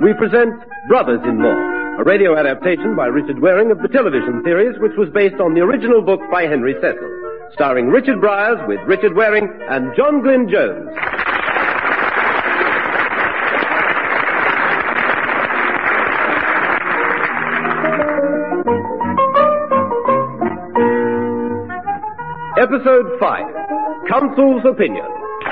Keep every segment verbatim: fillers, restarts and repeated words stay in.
we present Brothers-in-Law, a radio adaptation by Richard Waring of the television series, which was based on the original book by Henry Cecil, starring Richard Bryars with Richard Waring and John Glynn Jones. Episode five, Counsel's Opinion.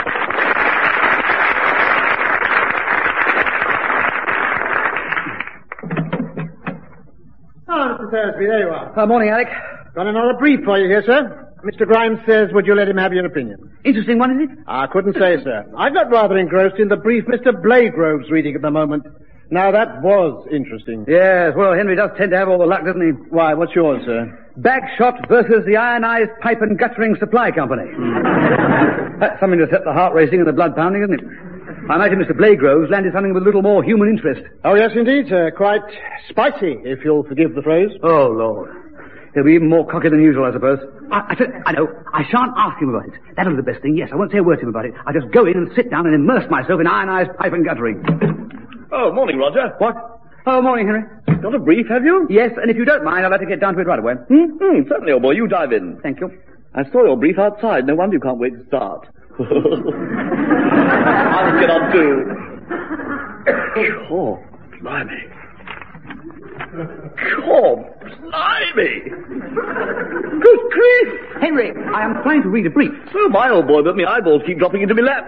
Oh, Mister Thursby, there you are. Uh, morning, Alec. Got another brief for you here, sir. Mister Grimes says, would you let him have your opinion? Interesting one, is it? I couldn't say, sir. I got rather engrossed in the brief Mister Blagrove's reading at the moment. Now, that was interesting. Yes, well, Henry does tend to have all the luck, doesn't he? Why, what's yours, sir? Bagshot versus the Ionized Pipe and Guttering Supply Company. That's something to set the heart racing and the blood pounding, isn't it? I imagine Mister Blagrove's landed something with a little more human interest. Oh, yes, indeed, sir. Quite spicy, if you'll forgive the phrase. Oh, Lord. He'll be even more cocky than usual, I suppose. I, I, said, I know. I shan't ask him about it. That'll be the best thing, yes. I won't say a word to him about it. I'll just go in and sit down and immerse myself in ionized pipe and guttering. Oh, morning, Roger. What? Oh, morning, Henry. Got a brief, have you? Yes, and if you don't mind, I'd like to get down to it right away. Hmm? Hmm, certainly, old boy. You dive in. Thank you. I saw your brief outside. No wonder you can't wait to start. I'll get on too. Oh, blimey. Oh, blimey. Good grief. Henry, I am trying to read a brief. So my old boy, but my eyeballs keep dropping into my lap.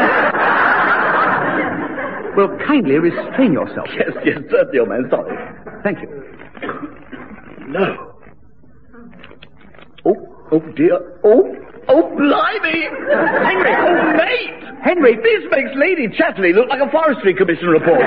Well, kindly restrain yourself. Yes, yes, certainly, old man. Sorry. Thank you. No. Oh, oh, dear. Oh, oh, blimey. Henry! Oh, mate. Henry! This makes Lady Chatterley look like a Forestry Commission report.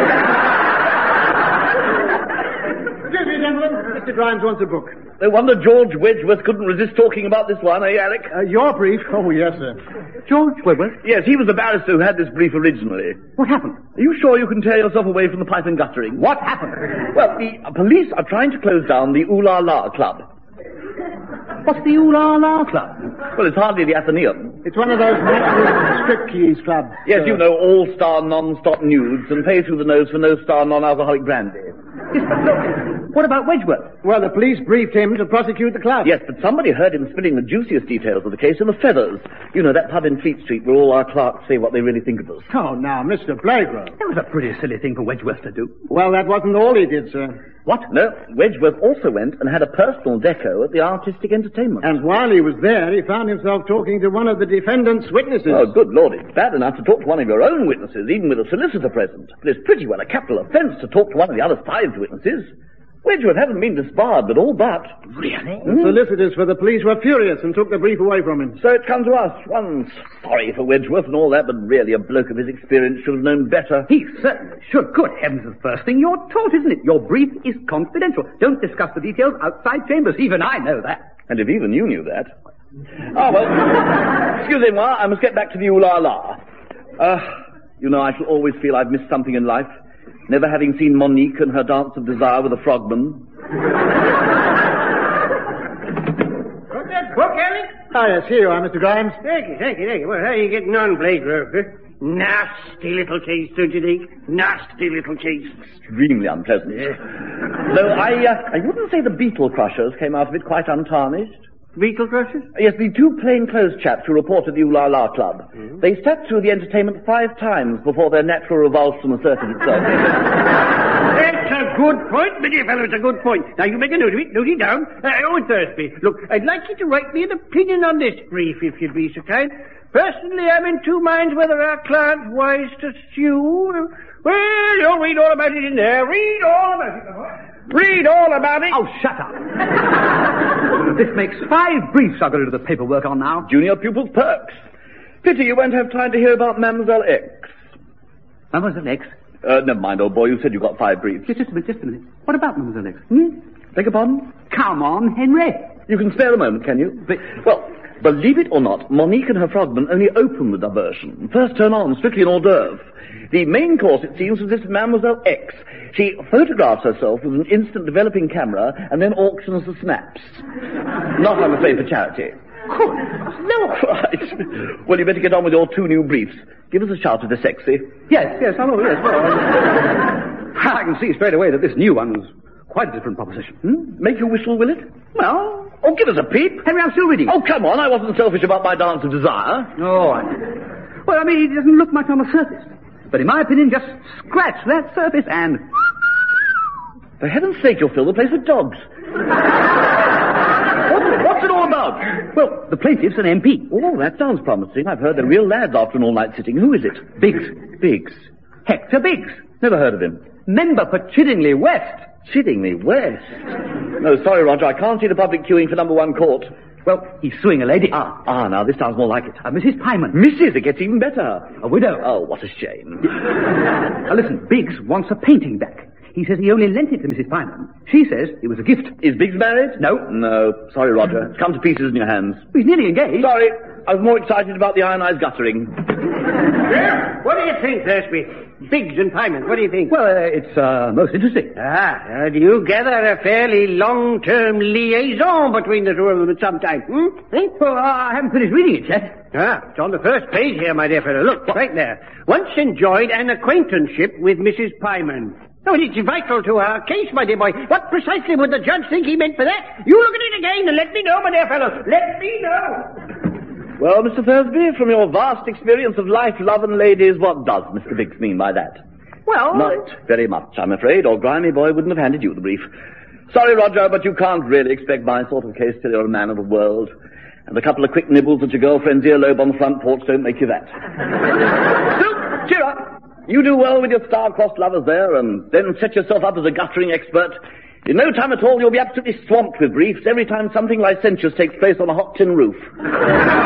Excuse me, gentlemen. Mister Grimes wants a book. No wonder George Wedgworth couldn't resist talking about this one, eh, Alec? Uh, your brief? Oh, yes, sir. George Wedgworth? Yes, he was the barrister who had this brief originally. What happened? Are you sure you can tear yourself away from the pipe and guttering? What happened? Well, the uh, police are trying to close down the Ooh La La Club. What's the Ooh La La Club? Well, it's hardly the Athenaeum. It's one of those natural striptease clubs. Yes, sir. you know, all-star non-stop nudes and pay through the nose for no-star non-alcoholic brandy. Yes, but look, what about Wedgworth? Well, the police briefed him to prosecute the club. Yes, but somebody heard him spilling the juiciest details of the case in the Feathers. You know, that pub in Fleet Street where all our clerks say what they really think of us. Oh, now, Mister Blagrove. That was a pretty silly thing for Wedgworth to do. Well, that wasn't all he did, sir. What? No, Wedgworth also went and had a personal deco at the artistic entertainment. And while he was there, he found himself talking to one of the defendant's witnesses. Oh, good Lord, it's bad enough to talk to one of your own witnesses, even with a solicitor present. But it's pretty well a capital offence to talk to one of the other side's witnesses. Wedgworth hasn't been disbarred, but all but. Really? The solicitors for the police were furious and took the brief away from him. So it's come to us. One's sorry for Wedgworth and all that, but really a bloke of his experience should have known better. He certainly should. Good heavens, the first thing you're taught, isn't it? Your brief is confidential. Don't discuss the details outside chambers. Even I know that. And if even you knew that. Oh, well, excuse me, I must get back to the Ooh La La. Uh, you know, I shall always feel I've missed something in life. Never having seen Monique and her dance of desire with a frogman. Got that book, Alec? Ah, yes, here you are, Mister Grimes. Thank you, thank you, thank you. Well, how are you getting on, Blagrove? Huh? Nasty little case, don't you think? Nasty little case. Extremely unpleasant. Yeah. Though I, uh, I wouldn't say the Beetle Crushers came out of it quite untarnished. Beetle crushers? Yes, the two plainclothes chaps who reported the Ooh La La Club. Mm-hmm. They sat through the entertainment five times before their natural revulsion asserted itself. That's a good point, my dear fellow, it's a good point. Now, you make a note of it, note it down. Uh, oh, Thursby, look, I'd like you to write me an opinion on this brief, if you'd be so kind. Personally, I'm in two minds whether our client's wise to sue. Well, you'll read all about it in there. Read all about it. Read all about it. Oh, shut up. This makes five briefs I've got to do the paperwork on now. Junior pupil's perks. Pity you won't have time to hear about Mademoiselle X. Mademoiselle X? Uh, never mind, old boy, you said you got five briefs. Just, just a minute, just a minute. What about Mademoiselle X? Hmm? Beg your pardon? Come on, Henry. You can spare a moment, can you? But, well, believe it or not, Monique and her frogman only open the diversion. First turn on, strictly an hors d'oeuvre. The main course, it seems, was this Mademoiselle X. She photographs herself with an instant developing camera and then auctions the snaps. Not, I'm afraid, for charity. Good. No. Right. Well, you better get on with your two new briefs. Give us a shout if they're sexy. Yes, yes, I will, yes. Well, can see straight away that this new one's quite a different proposition. Hmm? Make you whistle, will it? Well, oh, give us a peep. Henry, I'm still reading. Oh, come on, I wasn't selfish about my dance of desire. Oh, I... Well, I mean, it doesn't look much on the surface. But in my opinion, just scratch that surface and... For heaven's sake, you'll fill the place with dogs. What, what's it all about? Well, the plaintiff's an M P. Oh, that sounds promising. I've heard they're real lads after an all-night sitting. Who is it? Biggs. Biggs. Hector Biggs. Never heard of him. Member for Chiddingly West. Chiddingly West? No, sorry, Roger, I can't see the public queuing for number one court. Well, he's suing a lady. Ah, ah, now this sounds more like it. Uh, Missus Pyman. Missus It gets even better. A widow. Oh, what a shame. Now, listen, Biggs wants a painting back. He says he only lent it to Missus Pyman. She says it was a gift. Is Biggs married? No. No. Sorry, Roger. It's come to pieces in your hands. He's nearly engaged. Sorry. I was more excited about the ionized guttering. Yeah? What do you think, Thursby? Biggs and Pyman, what do you think? Well, uh, it's uh, most interesting. Ah, uh, do you gather a fairly long-term liaison between the two of them at some time? Hmm? Eh? Well, I haven't finished reading it yet. Ah, it's on the first page here, my dear fellow. Look, right there. Once enjoyed an acquaintanceship with Missus Pyman. Oh, and it's vital to our case, my dear boy. What precisely would the judge think he meant for that? You look at it again and let me know, my dear fellow. Let me know. Well, Mister Thursby, from your vast experience of life, love, and ladies, what does Mister Biggs mean by that? Well... Not very much, I'm afraid, or Grimy Boy wouldn't have handed you the brief. Sorry, Roger, but you can't really expect my sort of case till you're a man of the world. And a couple of quick nibbles at your girlfriend's earlobe on the front porch don't make you that. So, cheer up. You do well with your star-crossed lovers there, and then set yourself up as a guttering expert. In no time at all, you'll be absolutely swamped with briefs every time something licentious takes place on a hot tin roof.